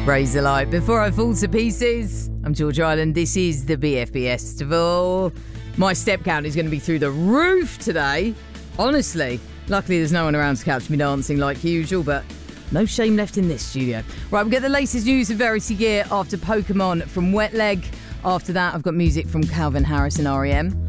Raise the light before I fall to pieces. I'm George Island. This is the BFB Festival. My step count is going to be through the roof today. Honestly. Luckily, there's no one around to catch me dancing like usual, but no shame left in this studio. Right, we'll get the latest news of Verity Gear after Pokemon from Wet Leg. After that, I've got music from Calvin Harris and R.E.M.